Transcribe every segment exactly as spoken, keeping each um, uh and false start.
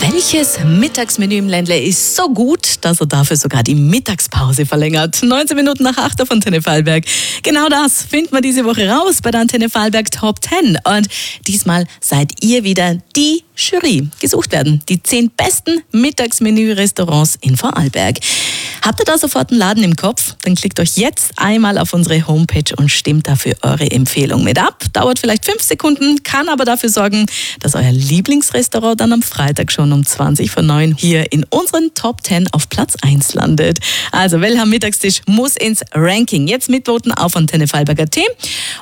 Welches Mittagsmenü im Ländle ist so gut, dass er dafür sogar die Mittagspause verlängert? neunzehn Minuten nach acht auf Antenne Vorarlberg. Genau das finden wir diese Woche raus bei der Antenne Vorarlberg Top zehn. Und diesmal seid ihr wieder die Jury. Gesucht werden die zehn besten Mittagsmenü-Restaurants in Vorarlberg. Habt ihr da sofort einen Laden im Kopf? Dann klickt euch jetzt einmal auf unsere Homepage und stimmt dafür eure Empfehlung mit ab. Dauert vielleicht fünf Sekunden, kann aber dafür sorgen, dass euer Lieblingsrestaurant dann am Freitag schon um zwanzig vor neun hier in unseren Top zehn auf Platz eins landet. Also welcher Mittagstisch muss ins Ranking? Jetzt mitvoten auf Antenne Vorarlberg Punkt at.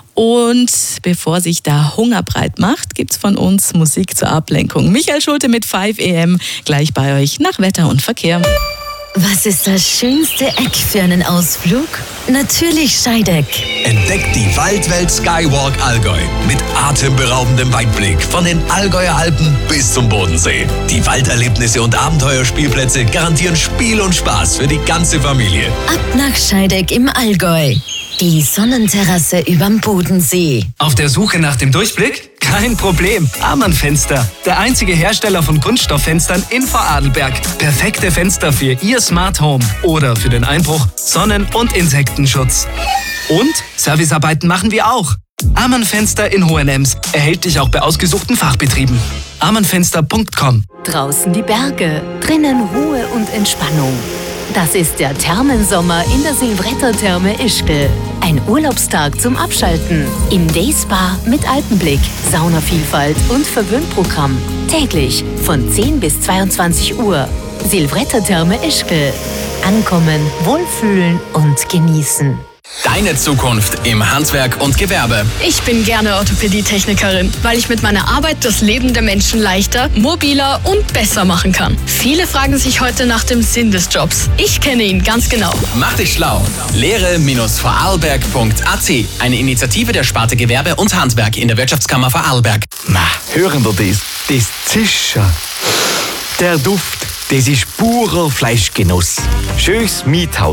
Und bevor sich der Hunger breit macht, gibt's von uns Musik zur Ablenkung. Michael Schulte mit fünf a m gleich bei euch nach Wetter und Verkehr. Was ist das schönste Eck für einen Ausflug? Natürlich Scheideck. Entdeckt die Waldwelt Skywalk Allgäu mit atemberaubendem Weitblick von den Allgäuer Alpen bis zum Bodensee. Die Walderlebnisse und Abenteuerspielplätze garantieren Spiel und Spaß für die ganze Familie. Ab nach Scheideck im Allgäu. Die Sonnenterrasse überm Bodensee. Auf der Suche nach dem Durchblick? Kein Problem. Amann Fenster. Der einzige Hersteller von Kunststofffenstern in Vorarlberg. Perfekte Fenster für Ihr Smart Home oder für den Einbruch, Sonnen- und Insektenschutz. Und Servicearbeiten machen wir auch. Amann Fenster in Hohenems. Erhältlich auch bei ausgesuchten Fachbetrieben. amann fenster punkt com. Draußen die Berge, drinnen Ruhe und Entspannung. Das ist der Thermensommer in der Silvretta-Therme Ischgl. Ein Urlaubstag zum Abschalten. Im Dayspa mit Alpenblick, Saunavielfalt und Verwöhnprogramm. Täglich von zehn bis zweiundzwanzig Uhr. Silvretta-Therme Ischgl. Ankommen, wohlfühlen und genießen. Deine Zukunft im Handwerk und Gewerbe. Ich bin gerne Orthopädietechnikerin, weil ich mit meiner Arbeit das Leben der Menschen leichter, mobiler und besser machen kann. Viele fragen sich heute nach dem Sinn des Jobs. Ich kenne ihn ganz genau. Mach dich schlau. Lehre Bindestrich vorarlberg Punkt at. Eine Initiative der Sparte Gewerbe und Handwerk in der Wirtschaftskammer Vorarlberg. Ma, hören wir das? Das Zischen. Der Duft, das ist purer Fleischgenuss. Schönes Miethaus.